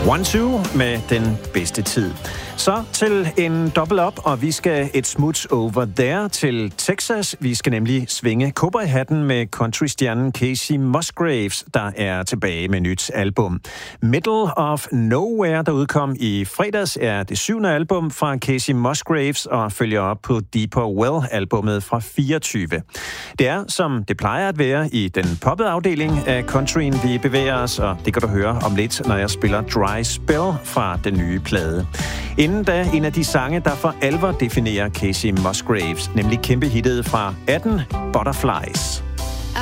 1-2 med den bedste tid. Så til en dobbelt op, og vi skal et smut over there til Texas. Vi skal nemlig svinge cowboyhatten med countrystjernen Kacey Musgraves, der er tilbage med nyt album. Middle of Nowhere, der udkom i fredags, er det 7. album fra Kacey Musgraves og følger op på Deeper Well-albummet fra 24. Det er, som det plejer at være, i den poppede afdeling af countryen, vi bevæger os, og det kan du høre om lidt, når jeg spiller Dry Spell fra den nye plade. Inden da en af de sange, der for alvor definerer Kacey Musgraves, nemlig kæmpe hittet fra 18, Butterflies.